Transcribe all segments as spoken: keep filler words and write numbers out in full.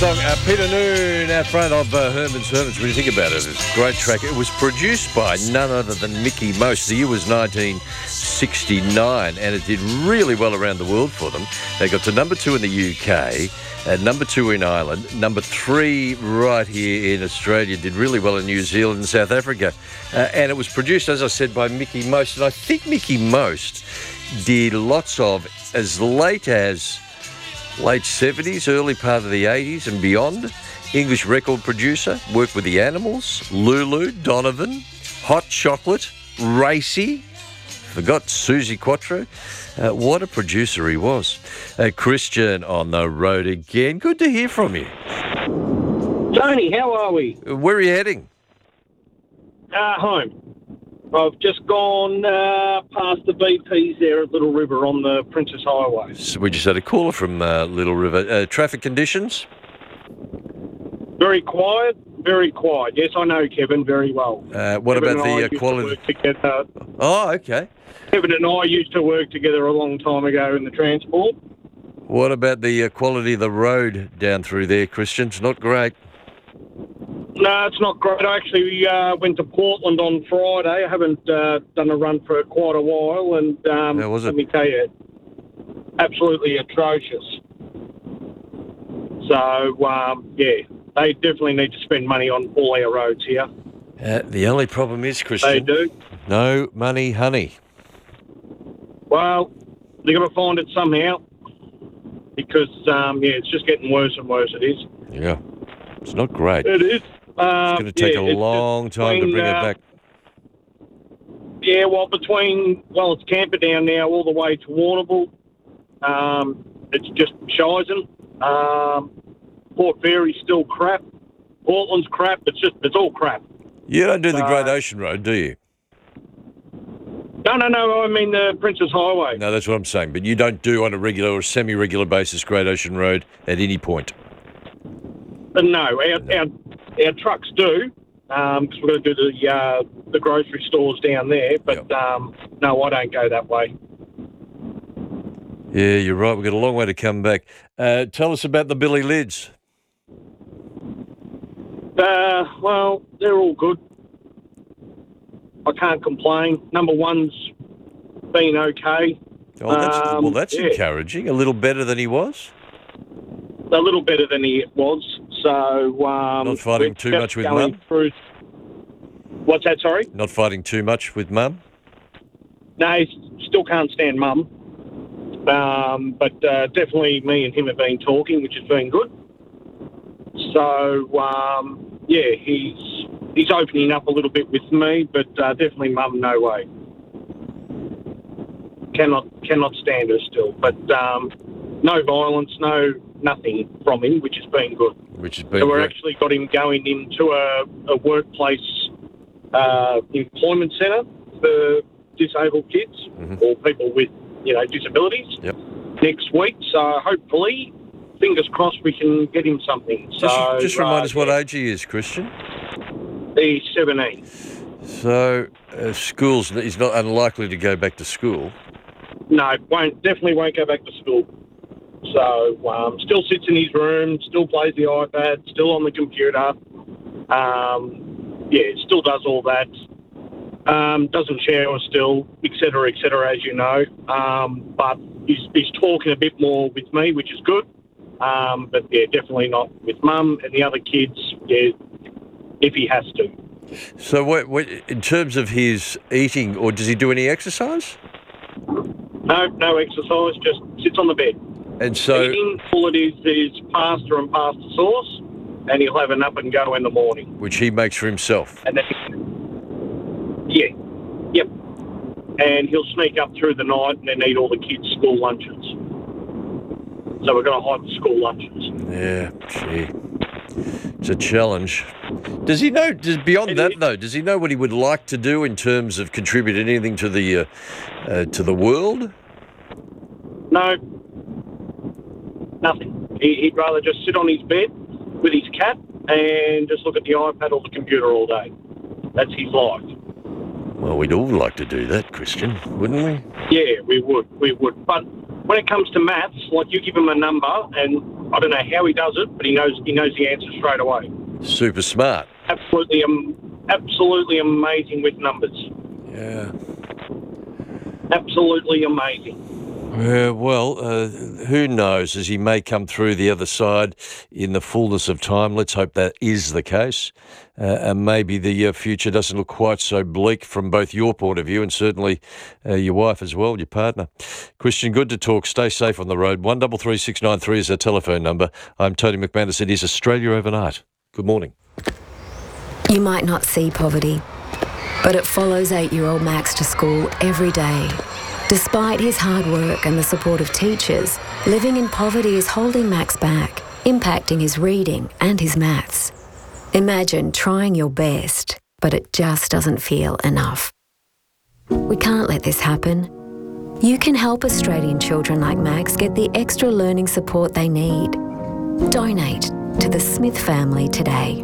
Song, uh, Peter Noon out front of uh, Herman's Hermits. When you think about it, it's a great track. It was produced by none other than Mickie Most. The year was nineteen sixty-nine, and it did really well around the world for them. They got to number two in the U K, uh, number two in Ireland, number three right here in Australia, did really well in New Zealand and South Africa. Uh, and it was produced, as I said, by Mickie Most. And I think Mickie Most did lots of, as late as late seventies, early part of the eighties and beyond. English record producer, worked with the Animals, Lulu, Donovan, Hot Chocolate, Racy, forgot Suzi Quatro. Uh, what a producer he was. Uh, Christian on the road again. Good to hear from you. Tony, how are we? Where are you heading? Uh, home. I've just gone uh, past the B Ps there at Little River on the Princess Highway. So we just had a caller from uh, Little River. Uh, traffic conditions? Very quiet, very quiet. Yes, I know Kevin very well. Uh, what Kevin about and I the uh, used to quality? work together. Oh, okay. Kevin and I used to work together a long time ago in the transport. What about the uh, quality of the road down through there, Christian? It's not great. No, it's not great. I actually uh, went to Portland on Friday. I haven't uh, done a run for quite a while, and um, How was it? let me tell you, absolutely atrocious. So, um, yeah, they definitely need to spend money on all our roads here. Uh, the only problem is, Christian, They do. no money, honey. Well, they're going to find it somehow because, um, yeah, it's just getting worse and worse. It is. Yeah, it's not great. It is. Um, It's going to take yeah, a it's long just time to between, bring it uh, back. Yeah, well, between, well, it's Camperdown now all the way to Warrnambool. Um, it's just Shizen. Um, Port Fairy's still crap. Portland's crap. It's just, it's all crap. You don't do the uh, Great Ocean Road, do you? No, no, no, I mean the Princess Highway. No, that's what I'm saying. But you don't do on a regular or semi-regular basis Great Ocean Road at any point. Uh, no, our, No. our our trucks do, because we're going to do the uh, the grocery stores down there. But Yep. um, no, I don't go that way. Yeah, you're right. We've got a long way to come back. Uh, tell us about the Billy Lids. Uh, well, they're all good. I can't complain. Number one's been okay. Oh, that's, Um, well, that's yeah. encouraging. A little better than he was. A little better than he was. So um, Not fighting we're too just much with going Mum? through- What's that? Sorry. Not fighting too much with Mum. No, he still can't stand Mum. Um, but uh, definitely me and him have been talking, which has been good. So, um, yeah, he's he's opening up a little bit with me, but uh, definitely Mum, no way. Cannot cannot stand her still. But um, no violence, no nothing from him, which has been good. Which has been So we've great. actually got him going into a, a workplace uh, employment centre for disabled kids Mhm. or people with, you know, disabilities Yep. next week. So hopefully, fingers crossed, we can get him something. Just, so, just remind uh, us what yeah, age he is, Christian. He's seventeen. So, uh, schools, he's not unlikely to go back to school. No, won't definitely won't go back to school. So um, still sits in his room, still plays the iPad, still on the computer. Um, yeah, still does all that. Um, doesn't shower still, et cetera, et cetera, as you know. Um, but he's, he's talking a bit more with me, which is good. Um, but yeah, definitely not with Mum and the other kids. Yeah, if he has to. So, what, what, in terms of his eating, or does he do any exercise? No, no exercise. Just sits on the bed. And so, Eating, all it is is pasta and pasta sauce, and he'll have an up and go in the morning. which he makes for himself. And then, yeah, yep. And he'll sneak up through the night and then eat all the kids' school lunches. So we're going to hide the school lunches. Yeah, gee. It's a challenge. Does he know, does, beyond It that is. though, does he know what he would like to do in terms of contributing anything to the, uh, uh, to the world? No, nothing. He, he'd rather just sit on his bed with his cat and just look at the iPad or the computer all day. That's his life. Well, we'd all like to do that, Christian, wouldn't we? Yeah, we would, we would. But when it comes to maths, like you give him a number, and I don't know how he does it, but he knows he knows the answer straight away. Super smart. Absolutely, um, absolutely amazing with numbers. Yeah. Absolutely amazing. Yeah, well, uh, who knows, as he may come through the other side in the fullness of time. Let's hope that is the case. Uh, and maybe the uh, future doesn't look quite so bleak from both your point of view and certainly uh, your wife as well, your partner. Christian, good to talk. Stay safe on the road. one three three six nine three is our telephone number. I'm Tony McManus. It is Australia Overnight. Good morning. You might not see poverty, but it follows eight-year-old Max to school every day. Despite his hard work and the support of teachers, living in poverty is holding Max back, impacting his reading and his maths. Imagine trying your best, but it just doesn't feel enough. We can't let this happen. You can help Australian children like Max get the extra learning support they need. Donate to the Smith family today.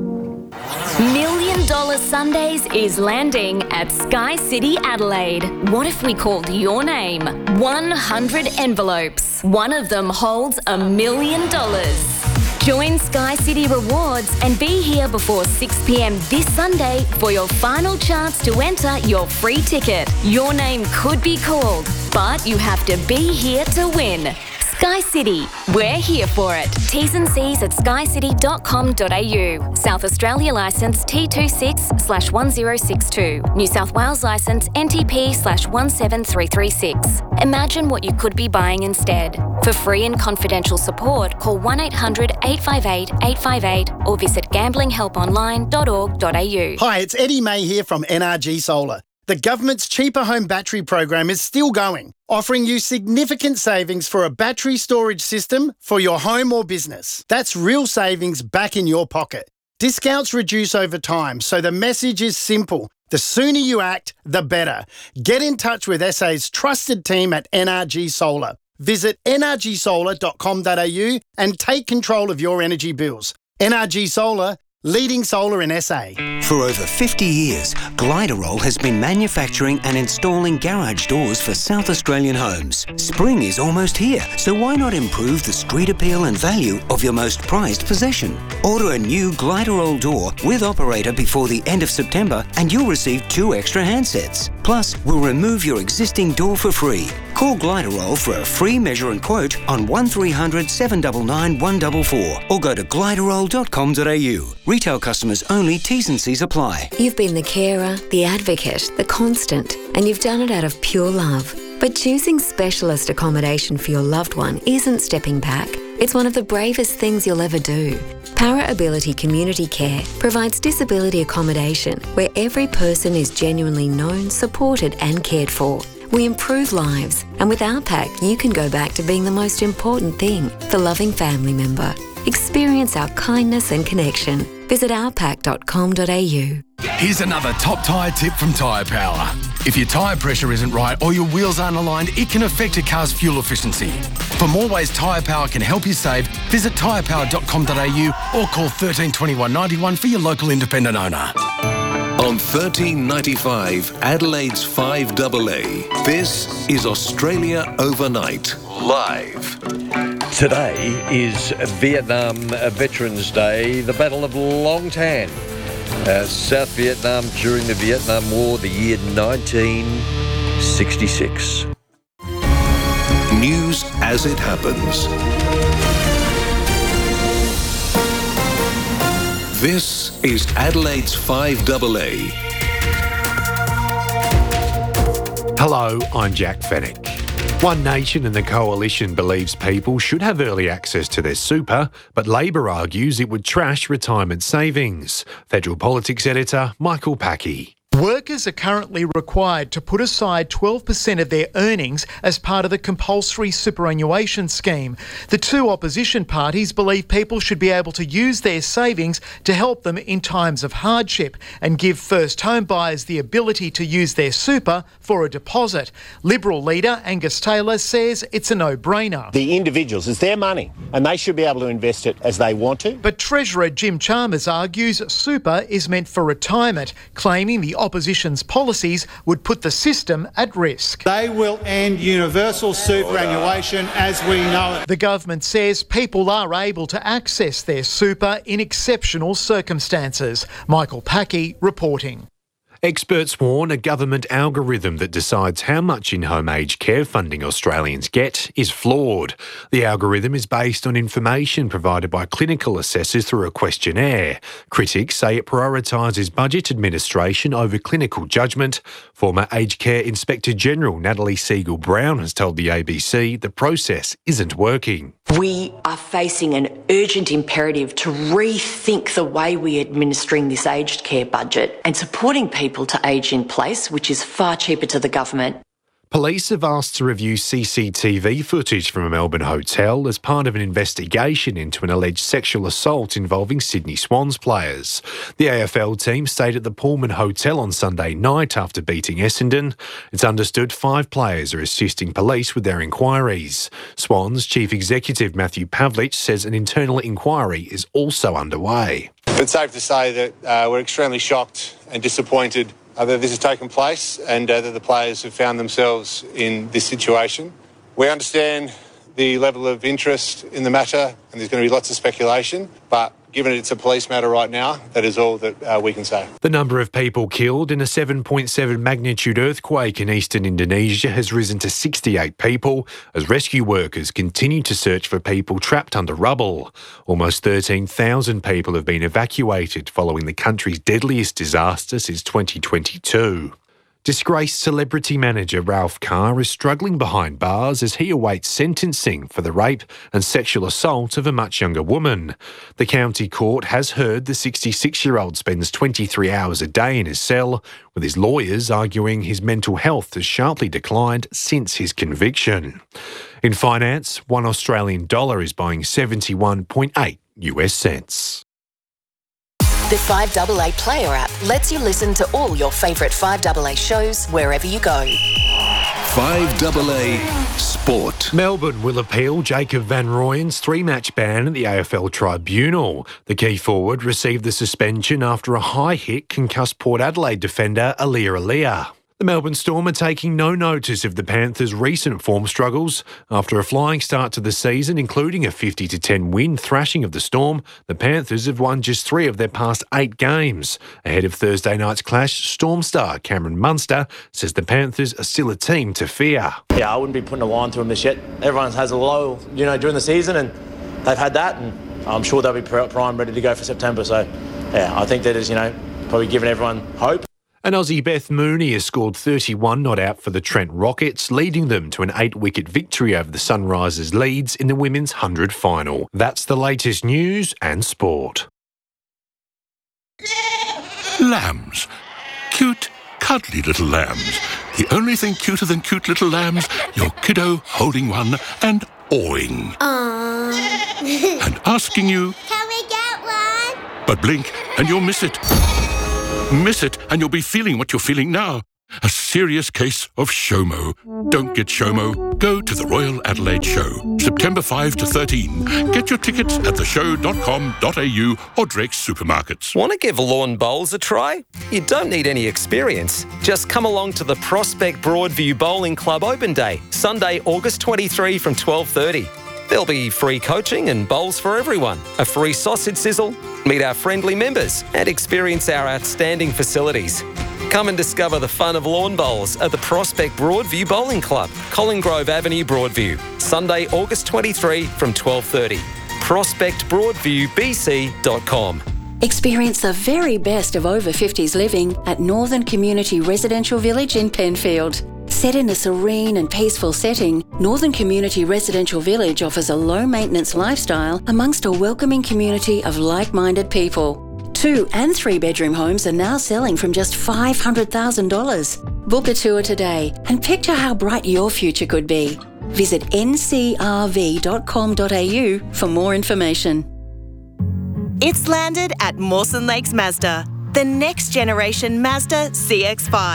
Million Dollar Sundays is landing at Sky City Adelaide. What if we called your name? one hundred envelopes. One of them holds a million dollars. Join Sky City Rewards and be here before six p.m. this Sunday for your final chance to enter your free ticket. Your name could be called, but you have to be here to win. Sky City, we're here for it. T's and C's at sky city dot com dot a u. South Australia licence T twenty-six slash one zero six two. New South Wales licence N T P slash one seven three three six. Imagine what you could be buying instead. For free and confidential support, call one eight hundred eight five eight eight five eight or visit gambling help online dot org dot a u. Hi, it's Eddie May here from N R G Solar. The government's Cheaper Home Battery program is still going, offering you significant savings for a battery storage system for your home or business. That's real savings back in your pocket. Discounts reduce over time, so the message is simple. The sooner you act, the better. Get in touch with S A's trusted team at N R G Solar. Visit n r g solar dot com dot a u and take control of your energy bills. N R G Solar, leading solar in S A. For over fifty years, Gliderol has been manufacturing and installing garage doors for South Australian homes. Spring is almost here, so why not improve the street appeal and value of your most prized possession? Order a new Gliderol door with operator before the end of September and you'll receive two extra handsets. Plus, we'll remove your existing door for free. Call Gliderol for a free measure and quote on one three hundred seven nine nine one four four or go to gliderol dot com dot a u. Retail customers only, T's and C's apply. You've been the carer, the advocate, the constant, and you've done it out of pure love. But choosing specialist accommodation for your loved one isn't stepping back. It's one of the bravest things you'll ever do. Para Ability Community Care provides disability accommodation where every person is genuinely known, supported and cared for. We improve lives, and with our pack, you can go back to being the most important thing, the loving family member. Experience our kindness and connection. Visit our pack dot com dot a u. Here's another top tyre tip from Tyre Power. If your tyre pressure isn't right or your wheels aren't aligned, it can affect your car's fuel efficiency. For more ways Tyre Power can help you save, visit tyre power dot com dot a u or call one three two one nine one for your local independent owner. On thirteen ninety-five, Adelaide's five A A, this is Australia Overnight, live. Today is Vietnam Veterans Day, the Battle of Long Tan. Uh, South Vietnam during the Vietnam War, the year nineteen sixty-six. News as it happens. This is Adelaide's five A A. Hello, I'm Jack Fennick. One Nation and the Coalition believes people should have early access to their super, but Labor argues it would trash retirement savings. Federal Politics Editor Michael Packey. Workers are currently required to put aside twelve percent of their earnings as part of the compulsory superannuation scheme. The two opposition parties believe people should be able to use their savings to help them in times of hardship and give first home buyers the ability to use their super for a deposit. Liberal leader Angus Taylor says it's a no-brainer. The individuals, it's their money and they should be able to invest it as they want to. But Treasurer Jim Chalmers argues super is meant for retirement, claiming the opposition's policies would put the system at risk. They will end universal superannuation as we know it. The government says people are able to access their super in exceptional circumstances. Michael Packey reporting. Experts warn a government algorithm that decides how much in-home aged care funding Australians get is flawed. The algorithm is based on information provided by clinical assessors through a questionnaire. Critics say it prioritises budget administration over clinical judgment. Former Aged Care Inspector General Natalie Siegel-Brown has told the A B C the process isn't working. We are facing an urgent imperative to rethink the way we're administering this aged care budget and supporting people to age in place, which is far cheaper to the government. Police have asked to review C C T V footage from a Melbourne hotel as part of an investigation into an alleged sexual assault involving Sydney Swans players. The A F L team stayed at the Pullman Hotel on Sunday night after beating Essendon. It's understood five players are assisting police with their inquiries. Swans Chief Executive Matthew Pavlich says an internal inquiry is also underway. It's safe to say that uh, we're extremely shocked and disappointed Uh, that this has taken place and uh, that the players have found themselves in this situation. We understand the level of interest in the matter and there's going to be lots of speculation, but given it's a police matter right now, that is all that uh, we can say. The number of people killed in a seven point seven magnitude earthquake in eastern Indonesia has risen to sixty-eight people as rescue workers continue to search for people trapped under rubble. Almost thirteen thousand people have been evacuated following the country's deadliest disaster since twenty twenty-two. Disgraced celebrity manager Ralph Carr is struggling behind bars as he awaits sentencing for the rape and sexual assault of a much younger woman. The county court has heard the sixty-six-year-old spends twenty-three hours a day in his cell, with his lawyers arguing his mental health has sharply declined since his conviction. In finance, one Australian dollar is buying seventy-one point eight U S cents. The five A A Player app lets you listen to all your favourite five A A shows wherever you go. five A A Sport. Melbourne will appeal Jacob van Rooyen's three-match ban at the A F L Tribunal. The key forward received the suspension after a high-hit concussed Port Adelaide defender Alia Alia. The Melbourne Storm are taking no notice of the Panthers' recent form struggles. After a flying start to the season, including a fifty to ten win thrashing of the Storm, the Panthers have won just three of their past eight games. Ahead of Thursday night's clash, Storm star Cameron Munster says the Panthers are still a team to fear. Yeah, I wouldn't be putting a line through them this yet. Everyone has a low, you know, during the season, and they've had that, and I'm sure they'll be primed, ready to go for September. So, yeah, I think that is, you know, probably giving everyone hope. And Aussie Beth Mooney has scored thirty-one not out for the Trent Rockets, leading them to an eight-wicket victory over the Sunrisers Leeds in the women's one hundred final. That's the latest news and sport. Lambs. Cute, cuddly little lambs. The only thing cuter than cute little lambs, your kiddo holding one and awing. Aww. And asking you, can we get one? But blink and you'll miss it. Miss it and you'll be feeling what you're feeling now. A serious case of SHOMO. Don't get SHOMO. Go to the Royal Adelaide Show, September fifth to thirteen. Get your tickets at the show dot com dot a u or Drake's Supermarkets. Want to give lawn bowls a try? You don't need any experience. Just come along to the Prospect Broadview Bowling Club Open Day, Sunday, August twenty-third from twelve thirty. There'll be free coaching and bowls for everyone, a free sausage sizzle, meet our friendly members and experience our outstanding facilities. Come and discover the fun of lawn bowls at the Prospect Broadview Bowling Club, Colin Grove Avenue, Broadview, Sunday, August twenty-third from twelve thirty. prospect broadview b c dot com. Experience the very best of over fifties living at Northern Community Residential Village in Penfield. Set in a serene and peaceful setting, Northern Community Residential Village offers a low-maintenance lifestyle amongst a welcoming community of like-minded people. Two and three-bedroom homes are now selling from just five hundred thousand dollars. Book a tour today and picture how bright your future could be. Visit n c r v dot com dot a u for more information. It's landed at Mawson Lakes Mazda, the next generation Mazda C X five.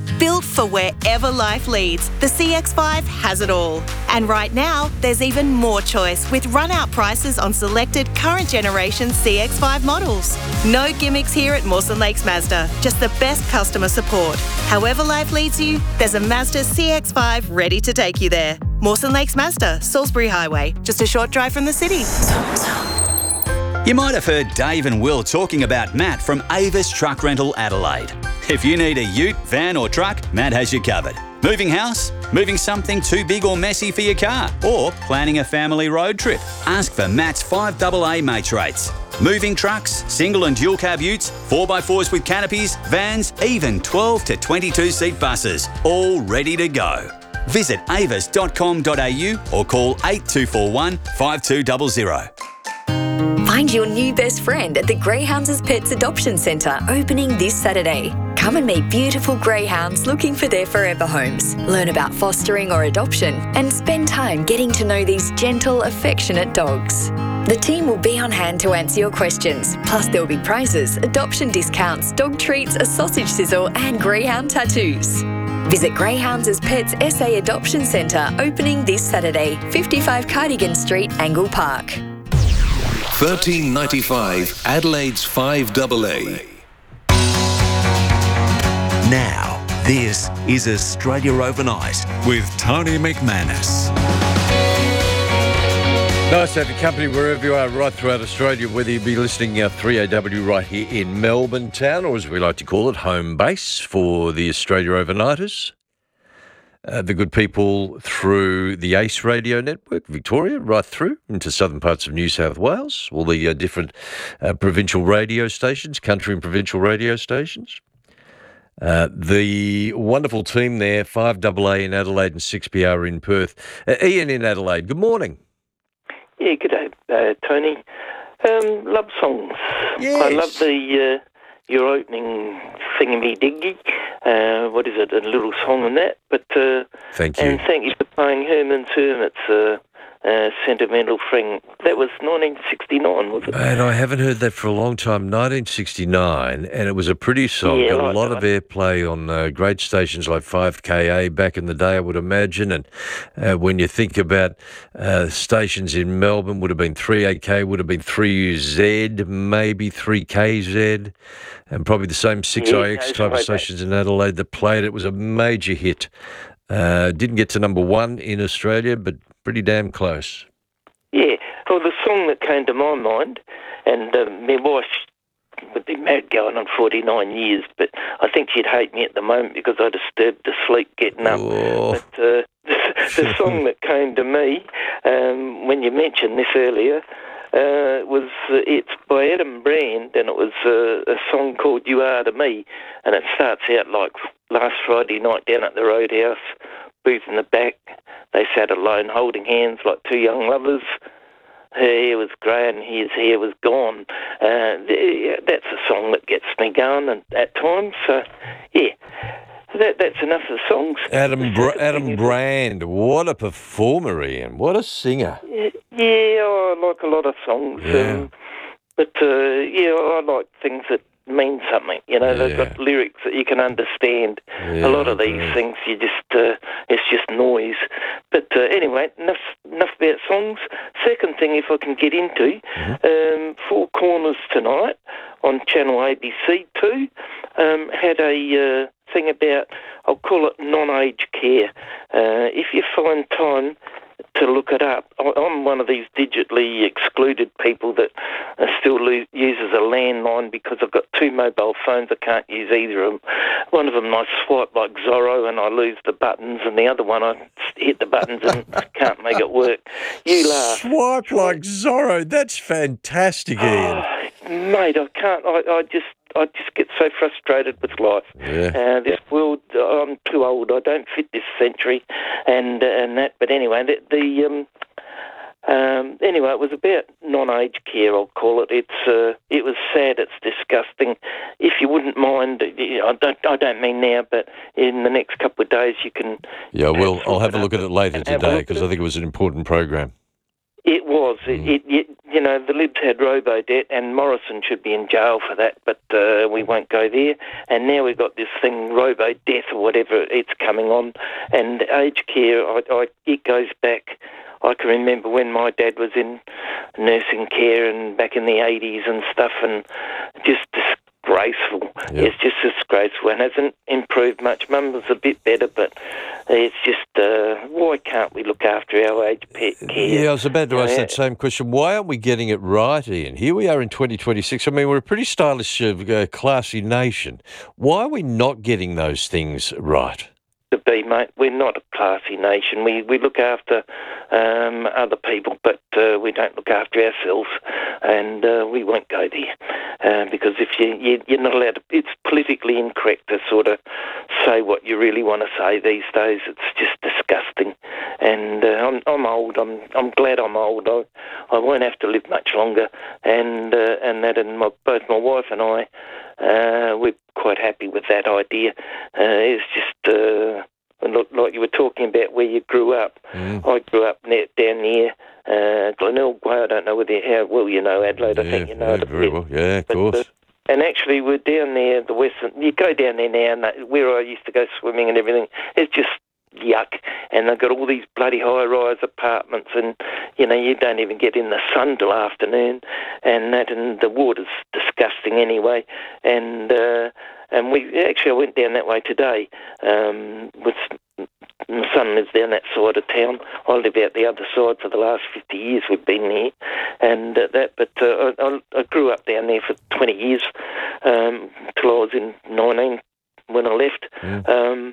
Built for wherever life leads, the C X five has it all. And right now, there's even more choice with run-out prices on selected current generation C X five models. No gimmicks here at Mawson Lakes Mazda, just the best customer support. However life leads you, there's a Mazda C X five ready to take you there. Mawson Lakes Mazda, Salisbury Highway, just a short drive from the city. You might have heard Dave and Will talking about Matt from Avis Truck Rental Adelaide. If you need a ute, van or truck, Matt has you covered. Moving house? Moving something too big or messy for your car? Or planning a family road trip? Ask for Matt's five double A mates rates. Moving trucks, single and dual cab utes, four by fours with canopies, vans, even twelve to twenty-two seat buses, all ready to go. Visit avis dot com dot a u or call eight two four one, five two zero zero. Find your new best friend at the Greyhounds Pets Adoption Centre, opening this Saturday. Come and meet beautiful greyhounds looking for their forever homes. Learn about fostering or adoption and spend time getting to know these gentle, affectionate dogs. The team will be on hand to answer your questions. Plus there'll be prizes, adoption discounts, dog treats, a sausage sizzle and greyhound tattoos. Visit Greyhounds Pets S A Adoption Centre, opening this Saturday, fifty-five Cardigan Street, Angle Park. thirteen ninety-five Adelaide's five double A. Now, this is Australia Overnight with Tony McManus. Nice to have your company wherever you are right throughout Australia, whether you be listening uh, three A W right here in Melbourne town, or as we like to call it, home base for the Australia Overnighters. Uh, the good people through the ACE Radio Network, Victoria, right through into southern parts of New South Wales, all the uh, different uh, provincial radio stations, country and provincial radio stations. Uh, the wonderful team there, five double A in Adelaide and six P R in Perth. Uh, Ian in Adelaide, good morning. Yeah, good day, uh, Tony. Um, love songs. Yes. I love the uh, your opening thingy-diggy. Uh, what is it? A little song on that. But uh, thank you, and thank you for playing Herman's Hermits. Uh, uh, sentimental thing. That was nineteen sixty-nine, was it? And I haven't heard that for a long time. nineteen sixty-nine, and it was a pretty song. Yeah, Got like a lot that. of airplay on uh, great stations like five K A back in the day, I would imagine. And uh, when you think about uh, stations in Melbourne, would have been three A K, would have been three U Z, maybe three K Z, and probably the same six I X Yeah, type of right, stations in Adelaide that played it. It was a major hit. Uh, didn't get to number one in Australia, but pretty damn close. Yeah. Well, the song that came to my mind, and uh, my wife would be married going on forty-nine years, but I think she'd hate me at the moment because I disturbed her sleep getting up. Oh. But uh, the, the song that came to me, um, when you mentioned this earlier, uh, was uh, it's by Adam Brand, and it was uh, a song called You Are to Me, and it starts out like last Friday night down at the Roadhouse, booth in the back. They sat alone holding hands like two young lovers. Her hair was grey and his hair was gone. Uh, th- that's a song that gets me going and, at times. So, yeah, that, that's enough of the songs. Adam Br- Adam Brand, what a performer, Ian. What a singer. Yeah, yeah, I like a lot of songs. Yeah. Um, but, uh, yeah, I like things that mean something. You know, they've Yeah. got lyrics that you can understand. Yeah, a lot of these yeah. things, you just, uh, it's just noise. But uh, anyway, enough, enough about songs. Second thing, if I can get into, um, Four Corners tonight on Channel A B C two um, had a uh, thing about, I'll call it non-aged care. Uh, if you find time to look it up, I- I'm one of these digitally excluded people that uh, still lo- uses a landline because I've got two mobile phones. I can't use either of them. One of them I swipe like Zorro and I lose the buttons, and the other one I hit the buttons and can't make it work. You laugh. Swipe like Zorro. That's fantastic, Ian. Mate, I can't. I, I just, I just get so frustrated with life. Yeah. Uh, this world, I'm too old. I don't fit this century, and uh, and that. But anyway, the, the um, um, anyway, it was about non-aged care. I'll call it. It's, uh, it was sad. It's disgusting. If you wouldn't mind, I don't, I don't mean now, but in the next couple of days, you can. Yeah, well, I'll have a look at it later Have a today look because I think it was an important program. It was. Mm. It, it, you know, the Libs had robo-debt, and Morrison should be in jail for that, but uh, we won't go there. And now we've got this thing, robo-death or whatever, it's coming on. And aged care, I, I, it goes back. I can remember when my dad was in nursing care and back in the eighties and stuff, and just disgraceful. Yep. It's just disgraceful and hasn't improved much. Mum was a bit better, but it's just, uh, why can't we look after our aged pet care? Yeah, I was about to ask Yeah. that same question. Why aren't we getting it right, Ian? Here we are in twenty twenty-six. I mean, we're a pretty stylish, uh, classy nation. Why are we not getting those things right? To be, mate. We're not a classy nation. We we look after um, other people, but uh, we don't look after ourselves, and uh, we won't go there uh, because if you, you you're not allowed to. It's politically incorrect to sort of say what you really want to say these days. It's just disgusting, and uh, I'm I'm old. I'm I'm glad I'm old. I I won't have to live much longer, and uh, and that and my, both my wife and I. Uh, we're quite happy with that idea. Uh, it's just uh, like you were talking about where you grew up. Mm. I grew up ne- down near uh, Glenelg Way. I don't know whether how well you know Adelaide. Yeah, I think you know yeah, it. very well. Yeah, of but, course. Uh, and actually, we're down there, the western. You go down there now, and that, where I used to go swimming and everything. It's just yuck, and they've got all these bloody high-rise apartments, and you know you don't even get in the sun till afternoon, and that, and the water's disgusting anyway, and uh, and we actually I went down that way today. Um, with my son lives down that side of town. I live out the other side for the last fifty years. We've been there, and uh, that. But uh, I, I grew up down there for twenty years um, till I was in nineteen when I left. Mm. Um,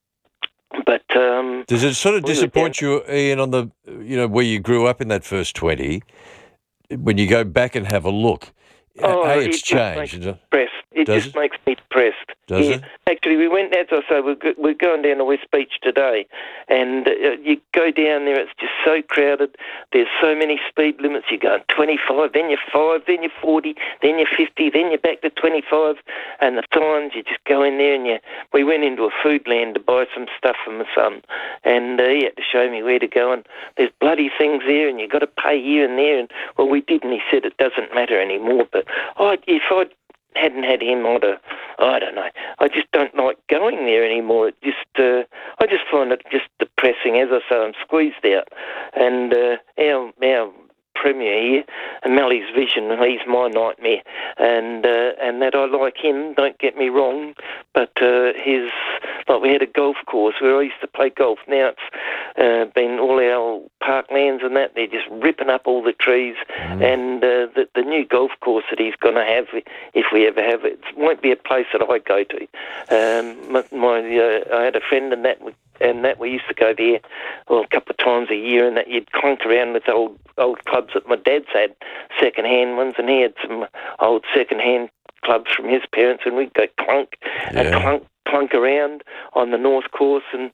But um, does it sort of disappoint you, Ian, on the you know where you grew up in that first twenty? When you go back and have a look, oh, hey, it's it changed. Just makes me depressed. It Does just it? makes me depressed. Does yeah. it? Actually, we went, as I say, we're, go- we're going down to West Beach today, and uh, you go down there, it's just so crowded. There's so many speed limits. You're going twenty-five, then you're five, then you're forty, then you're fifty, then you're back to twenty-five, and the signs, you just go in there and you... We went into a food land to buy some stuff for my son, and uh, he had to show me where to go, and there's bloody things there, and you've got to pay here and there, and, well, we did, and he said it doesn't matter anymore, but I, if I'd hadn't had him, I'd have, I don't know. I just don't like going there anymore. It just, uh, I just find it just depressing. As I say, I'm squeezed out. And uh, our, our Premier here, Mally's Vision, he's my nightmare. And uh, and that I like him, don't get me wrong, but uh, his, like we had a golf course where I used to play golf. Now it's uh, been all our parklands and that, they're just ripping up all the trees. Mm. And uh, the, the new golf course that he's going to have, if we ever have it, it won't be a place that I go to. Um, my, my uh, I had a friend and that and that we used to go there well, a couple of times a year, and that you'd clunk around with old old clubs that my dad's had, second-hand ones, and he had some old second-hand clubs from his parents, and we'd go clunk yeah. and clunk clunk around on the north course, and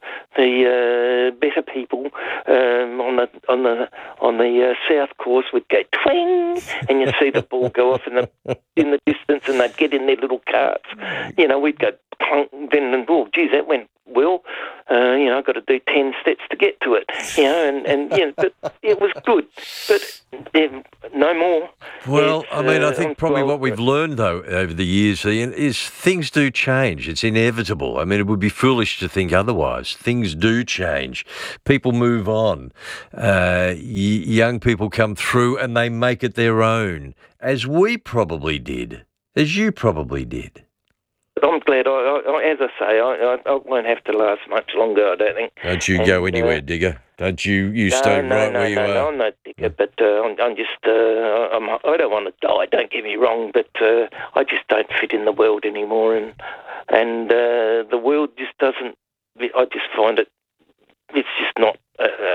the uh, better people um, on the on the on the uh, south course would go twing, and you'd see the ball go off in the in the distance, and they'd get in their little carts. You know, we'd go clunk, then and oh, geez, that went well. Uh, you know, I've got to do ten steps to get to it. You know, and and you know, but it was good, but uh, no more. Well, it's, I mean, I uh, think probably what we've learned, though, over the years, Ian, is things do change. It's inevitable. I mean, it would be foolish to think otherwise. Things do change. People move on. Uh, y- young people come through and they make it their own, as we probably did, as you probably did. But I'm glad, I, I, as I say, I, I, I won't have to last much longer, I don't think. Don't you and, go anywhere, uh, digger. Don't you, you no, stay no, right no, where you no, are. No, I'm not digger, but uh, I'm, I'm just, uh, I'm, I don't want to die, don't get me wrong, but uh, I just don't fit in the world anymore, and and uh, the world just doesn't, I just find it, it's just not... Uh,